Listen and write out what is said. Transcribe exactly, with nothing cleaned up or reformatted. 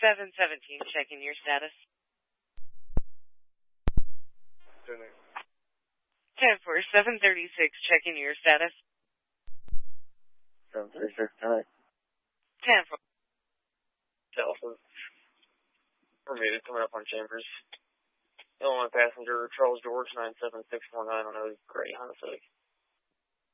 seven seventeen, checking your status. ten four, seven thirty-six, checking your status. seven thirty-six, tonight. ten four. Delta. Permitted coming up on Chambers. Illinois passenger Charles George nine seven six four nine on a gray Honda Civic.